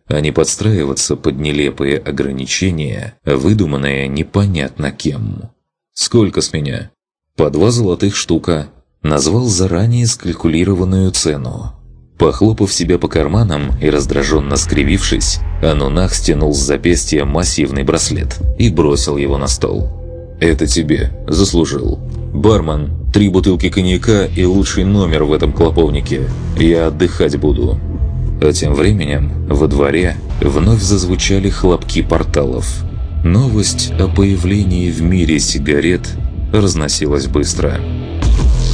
а не подстраиваться под нелепые ограничения, выдуманные непонятно кем. «Сколько с меня?» «По 2 золотых штука». Назвал заранее скалькулированную цену. Похлопав себя по карманам и раздраженно скривившись, Анунах стянул с запястья массивный браслет и бросил его на стол. «Это тебе. Заслужил. Бармен, 3 бутылки коньяка и лучший номер в этом клоповнике. Я отдыхать буду». А тем временем во дворе вновь зазвучали хлопки порталов. Новость о появлении в мире сигарет разносилась быстро.